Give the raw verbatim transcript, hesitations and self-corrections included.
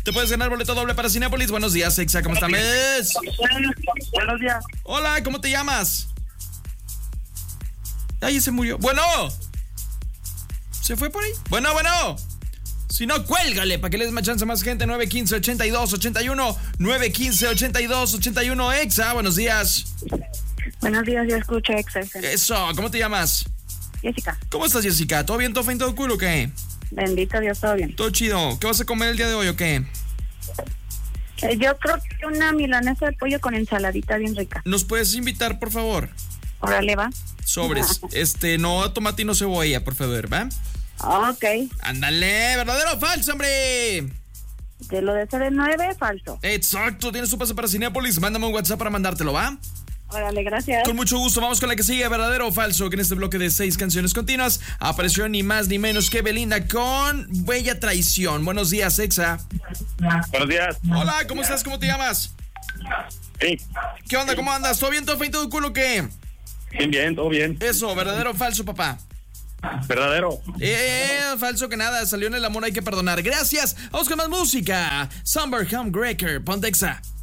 te puedes ganar boleto doble para Cinépolis. Buenos días, Exa, ¿cómo estás? Buenos días. Hola, ¿cómo te llamas? Ay, se murió. Bueno. ¿Se fue por ahí? Bueno, bueno. Si no, cuélgale para que le des más chance a más gente. nueve uno cinco, ochenta y dos, ochenta y uno. nueve uno cinco, ochenta y dos, ochenta y uno. Exa, buenos días. Buenos días, yo escucho Exa. Eso, ¿cómo te llamas? Jessica. ¿Cómo estás, Jessica? ¿Todo bien, todo fin, todo cool o qué? Bendito Dios, todo bien. Todo chido. ¿Qué vas a comer el día de hoy o qué? Eh, yo creo que una milanesa de pollo con ensaladita bien rica. ¿Nos puedes invitar, por favor? Órale, va. Sobres. Este, no tomate y no cebolla, por favor, ¿va? Ok. Ándale, ¿verdadero o falso, hombre? De lo de C nueve, falso. Exacto, tienes su pase para Cinépolis. Mándame un WhatsApp para mandártelo, ¿va? Órale, gracias. Con mucho gusto, vamos con la que sigue, verdadero o falso, que en este bloque de seis canciones continuas apareció ni más ni menos que Belinda con Bella Traición. Buenos días, Exa. Buenos días. Hola, ¿cómo estás? ¿Cómo te llamas? Sí. ¿Qué onda? ¿Cómo andas? ¿Todo bien, todo feito de culo o qué? Bien, bien, todo bien. Eso, verdadero o falso, papá. Verdadero. Eh, falso que nada, salió en el amor, hay que perdonar. Gracias, vamos con más música. Summer Homebreaker, ponte Exa.